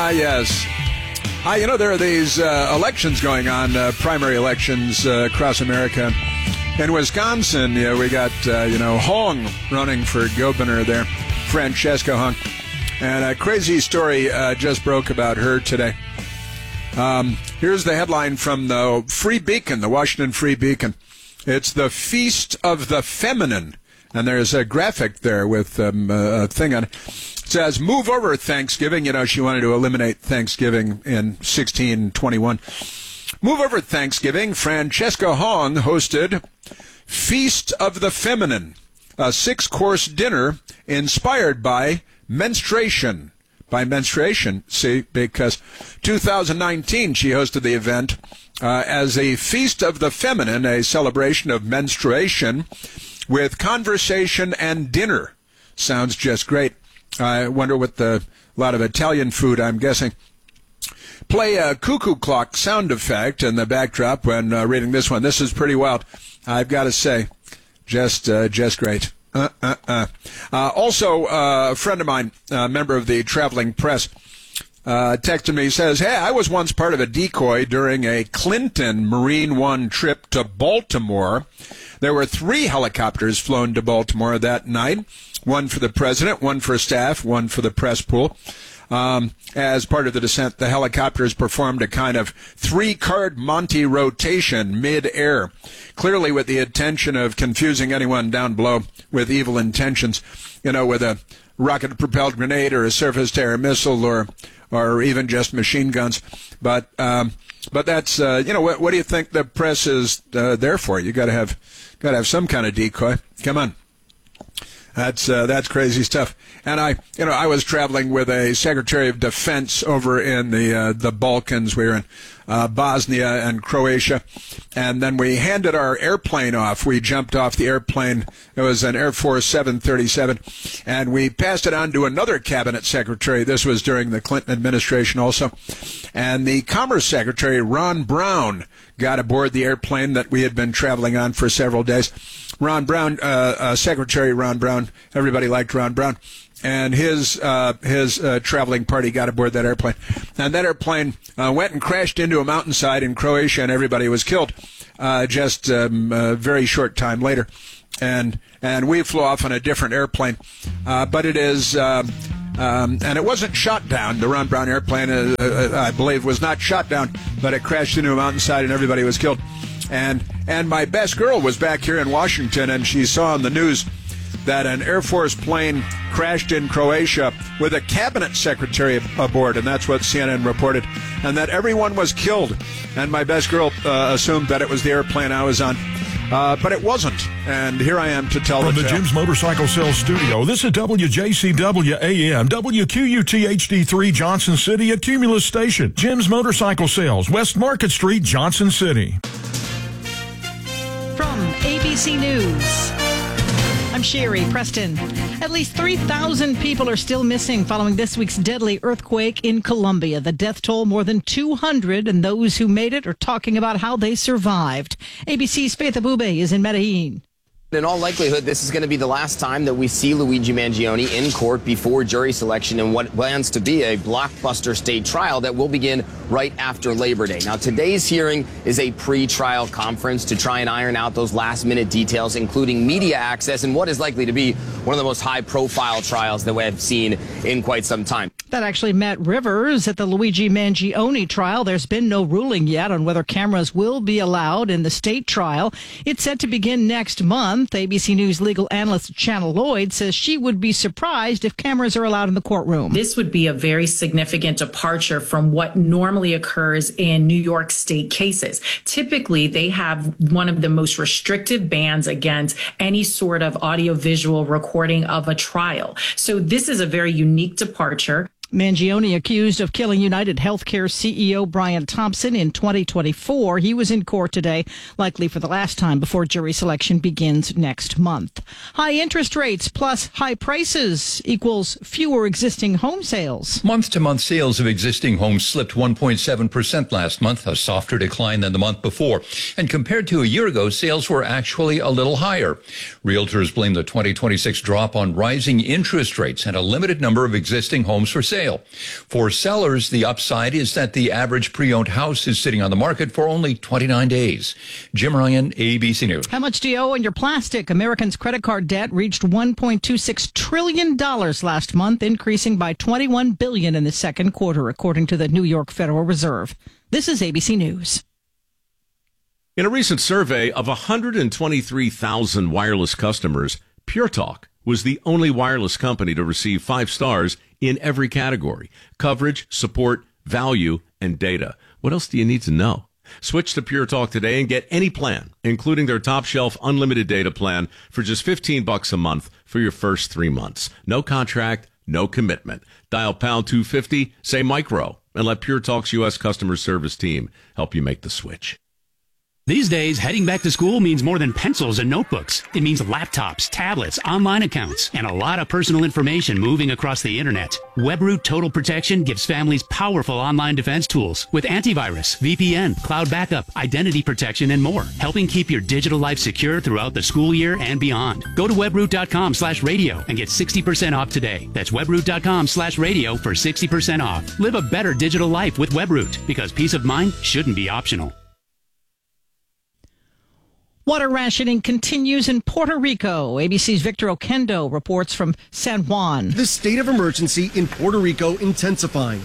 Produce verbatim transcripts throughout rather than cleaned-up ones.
Ah, yes. Ah, you know, there are these uh, elections going on, uh, primary elections uh, across America. In Wisconsin, you know, we got, uh, you know, Hong running for governor there, Francesca Hong. And a crazy story uh, just broke about her today. Um, here's the headline from the Free Beacon, the Washington Free Beacon. It's the Feast of the Feminine. And there's a graphic there with um, a thing on it. It says, move over Thanksgiving. You know, she wanted to eliminate Thanksgiving in sixteen twenty-one. Move over Thanksgiving. Francesca Hong hosted Feast of the Feminine, a six-course dinner inspired by menstruation. By menstruation, see, because two thousand nineteen she hosted the event uh, as a Feast of the Feminine, a celebration of menstruation with conversation and dinner. Sounds just great. I wonder what the a lot of Italian food, I'm guessing. Play a cuckoo clock sound effect in the backdrop when uh, reading this one. This is pretty wild, I've got to say. Just, uh, just great. Uh, uh, uh. Uh, also, uh, a friend of mine, a member of the traveling press, uh, texted me, says, hey, I was once part of a decoy during a Clinton Marine One trip to Baltimore. There were three helicopters flown to Baltimore that night, one for the president, one for staff, one for the press pool. Um, as part of the descent, the helicopters performed a kind of three-card Monty rotation mid-air, clearly with the intention of confusing anyone down below with evil intentions, you know, with a rocket-propelled grenade or a surface-to-air missile or or even just machine guns. But um, but that's, uh, you know, what, what do you think the press is uh, there for? You got to have got to have some kind of decoy. Come on. That's uh, that's crazy stuff. And I, you know, I was traveling with a Secretary of Defense over in the uh, the Balkans. We were in uh, Bosnia and Croatia, and then we handed our airplane off. We jumped off the airplane. It was an Air Force seven thirty-seven, and we passed it on to another cabinet secretary. This was during the Clinton administration also, and the Commerce Secretary Ron Brown got aboard the airplane that we had been traveling on for several days. Ron Brown, uh, uh, Secretary Ron Brown, everybody liked Ron Brown, and his uh, his uh, traveling party got aboard that airplane. And that airplane uh, went and crashed into a mountainside in Croatia, and everybody was killed uh, just um, a very short time later. And and we flew off on a different airplane, uh, but it is... Uh, Um, and it wasn't shot down. The Ron Brown airplane, uh, uh, I believe, was not shot down, but it crashed into a mountainside and everybody was killed. And and my best girl was back here in Washington, and she saw on the news that an Air Force plane crashed in Croatia with a cabinet secretary aboard, and that's what C N N reported, and that everyone was killed. And my best girl uh, assumed that it was the airplane I was on. Uh, but it wasn't, and here I am to tell From the the tale. Jim's Motorcycle Sales Studio, this is W J C W A M, W Q U T H D three, Johnson City at Cumulus Station. Jim's Motorcycle Sales, West Market Street, Johnson City. From A B C News, I'm Sherry Preston. At least three thousand people are still missing following this week's deadly earthquake in Colombia. The death toll more than two hundred, and those who made it are talking about how they survived. A B C's Faith Abube is in Medellin. In all likelihood, this is going to be the last time that we see Luigi Mangione in court before jury selection in what plans to be a blockbuster state trial that will begin right after Labor Day. Now, today's hearing is a pre-trial conference to try and iron out those last-minute details, including media access and what is likely to be one of the most high-profile trials that we have seen in quite some time. That actually met Rivers at the Luigi Mangione trial. There's been no ruling yet on whether cameras will be allowed in the state trial. It's set to begin next month. A B C News legal analyst Channel Lloyd says she would be surprised if cameras are allowed in the courtroom. This would be a very significant departure from what normally occurs in New York State cases. Typically, they have one of the most restrictive bans against any sort of audiovisual recording of a trial. So this is a very unique departure. Mangione accused of killing United Healthcare C E O Brian Thompson in twenty twenty-four. He was in court today, likely for the last time before jury selection begins next month. High interest rates plus high prices equals fewer existing home sales. Month-to-month sales of existing homes slipped one point seven percent last month, a softer decline than the month before. And compared to a year ago, sales were actually a little higher. Realtors blame the twenty twenty-six drop on rising interest rates and a limited number of existing homes for sale. sale. For sellers, the upside is that the average pre-owned house is sitting on the market for only twenty-nine days. Jim Ryan, A B C News. How much do you owe on your plastic? Americans' credit card debt reached one point two six trillion dollars last month, increasing by twenty-one billion dollars in the second quarter, according to the New York Federal Reserve. This is A B C News. In a recent survey of one hundred twenty-three thousand wireless customers, Pure Talk was the only wireless company to receive five stars in every category: coverage, support, value, and data. What else do you need to know? Switch to Pure Talk today and get any plan, including their top shelf unlimited data plan, for just fifteen bucks a month for your first three months. No contract, no commitment. Dial pound two fifty, say micro, and let Pure Talk's U S customer service team help you make the switch. These days, heading back to school means more than pencils and notebooks. It means laptops, tablets, online accounts, and a lot of personal information moving across the internet. WebRoot Total Protection gives families powerful online defense tools with antivirus, V P N, cloud backup, identity protection, and more, helping keep your digital life secure throughout the school year and beyond. Go to webroot.com slash radio and get sixty percent off today. That's webroot.com slash radio for sixty percent off. Live a better digital life with WebRoot, because peace of mind shouldn't be optional. Water rationing continues in Puerto Rico. A B C's Victor Oquendo reports from San Juan. The state of emergency in Puerto Rico intensifying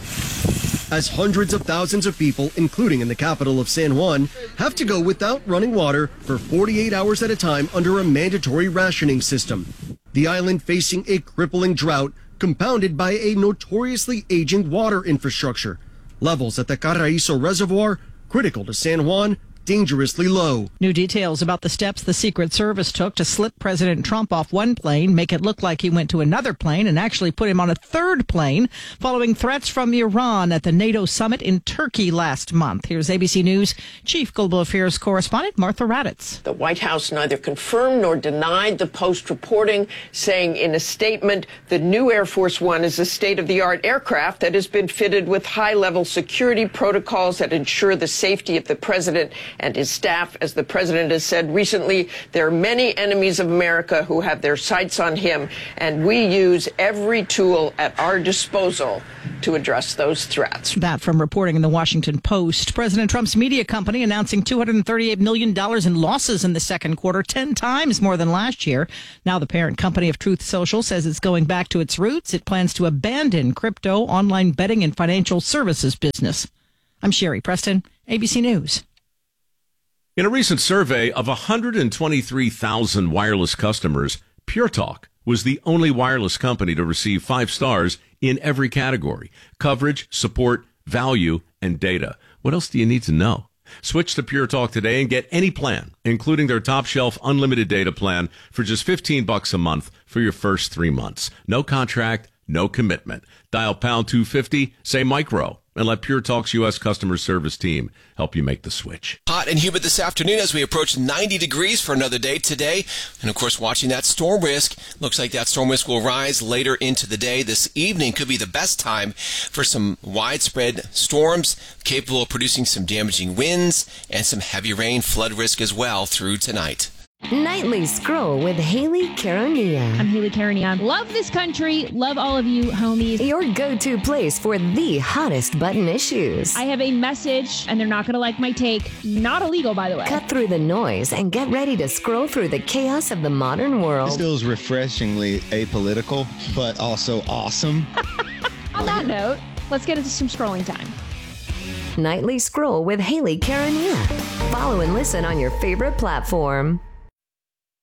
as hundreds of thousands of people, including in the capital of San Juan, have to go without running water for forty-eight hours at a time under a mandatory rationing system. The island facing a crippling drought compounded by a notoriously aging water infrastructure. Levels at the Carraízo Reservoir, critical to San Juan, dangerously low. New details about the steps the Secret Service took to slip President Trump off one plane, make it look like he went to another plane, and actually put him on a third plane following threats from Iran at the NATO summit in Turkey last month. Here's A B C News Chief Global Affairs correspondent Martha Raddatz. The White House neither confirmed nor denied the Post reporting, saying in a statement the new Air Force One is a state-of-the-art aircraft that has been fitted with high-level security protocols that ensure the safety of the president and his staff. As the president has said recently, there are many enemies of America who have their sights on him, and we use every tool at our disposal to address those threats. That from reporting in the Washington Post. President Trump's media company announcing two hundred thirty-eight million dollars in losses in the second quarter, ten times more than last year. Now the parent company of Truth Social says it's going back to its roots. It plans to abandon crypto, online betting, and financial services business. I'm Sherry Preston, A B C News. In a recent survey of one hundred twenty-three thousand wireless customers, Pure Talk was the only wireless company to receive five stars in every category: coverage, support, value, and data. What else do you need to know? Switch to Pure Talk today and get any plan, including their top shelf unlimited data plan, for just fifteen bucks a month for your first three months. No contract, no commitment. Dial pound two fifty, say micro, and let Pure Talk's U S customer service team help you make the switch. Hot and humid this afternoon as we approach ninety degrees for another day today. And of course, watching that storm risk. Looks like that storm risk will rise later into the day. This evening could be the best time for some widespread storms capable of producing some damaging winds and some heavy rain, flood risk as well through tonight. Nightly Scroll with Haley Caronia. I'm Haley Caronia. Love this country. Love all of you, homies. Your go-to place for the hottest button issues. I have a message, and they're not going to like my take. Not illegal, by the way. Cut through the noise and get ready to scroll through the chaos of the modern world. This feels refreshingly apolitical, but also awesome. On that note, let's get into some scrolling time. Nightly Scroll with Haley Caronia. Follow and listen on your favorite platform.